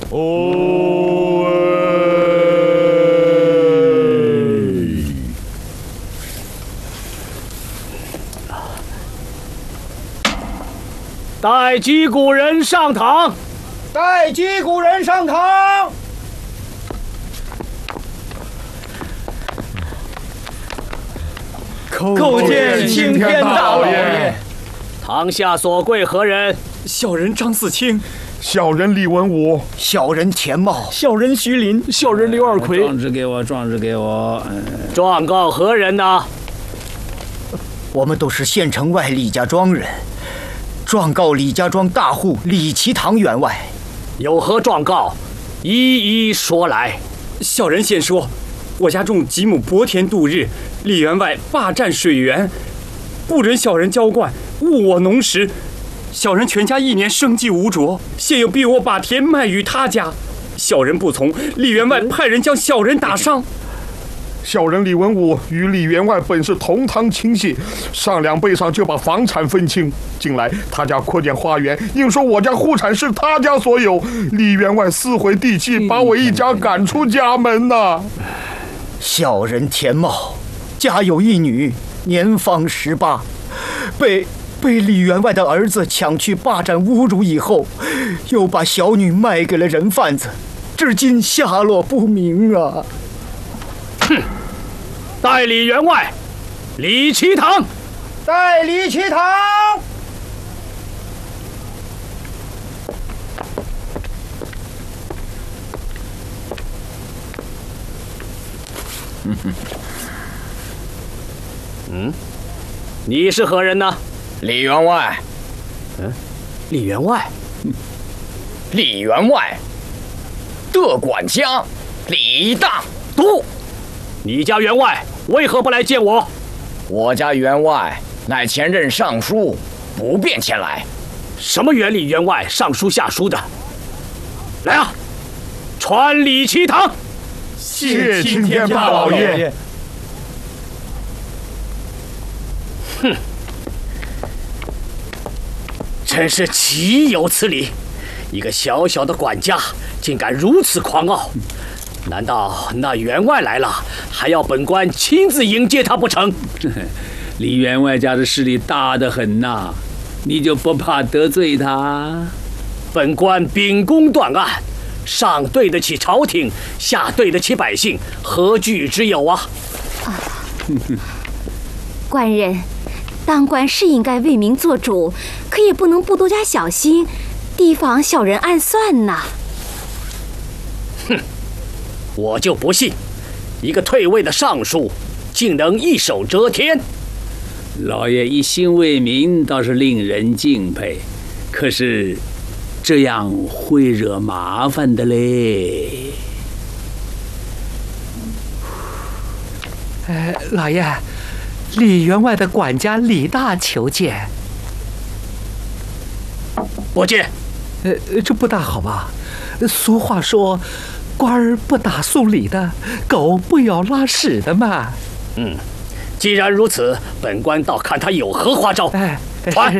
哦。 待击鼓人上堂。 待击鼓人上堂。 叩见青天大老爷。 堂下所贵何人？ 小人张四清， 小人李文武， 小人田茂， 小人徐林， 小人刘二奎。 状纸给我，状纸给我。 状告何人呢？ 我们都是县城外李家庄人，状告李家庄大户李其堂员外。 有何状告？一一说来。 小人先说，我家种几亩薄田度日，李员外霸占水源，不准小人浇灌，误我农时。小人全家1年生计无着，现又逼我把田卖与他家，小人不从，李员外派人将小人打伤。 小人李文武与李员外本是同堂亲戚，上2辈上就把房产分清。近来他家扩建花园，硬说我家户产是他家所有，李员外撕毁地契，把我一家赶出家门呐。 小人田茂家有一女，年方18，被李员外的儿子抢去霸占侮辱以后，又把小女卖给了人贩子，至今下落不明啊！ 哼！代理员外，李其堂。 代李其堂。 你是何人呢？ 李员外。 李员外。 李员外的管家李大都。你家员外为何不来见我？ 我家员外乃前任尚书，不便前来。 什么原理员外上书下书的？来啊，传李其堂。 谢青天大老爷。 哼，真是岂有此理！一个小小的管家竟敢如此狂傲，难道那员外来了，还要本官亲自迎接他不成？ 李员外家的势力大得很呐，你就不怕得罪他？ 本官秉公断案，上对得起朝廷，下对得起百姓，何惧之有啊？ 官人，当官是应该为民做主，可也不能不多加小心，提防小人暗算呐。 哼，我就不信，一个退位的尚书，竟能一手遮天。 老爷一心为民，倒是令人敬佩，可是这样会惹麻烦的嘞。 老爷，李员外的管家李大求见。 不见。 这不大好吧？俗话说，官儿不打送礼的，狗不咬拉屎的嘛。 既然如此，本官倒看他有何花招。 传。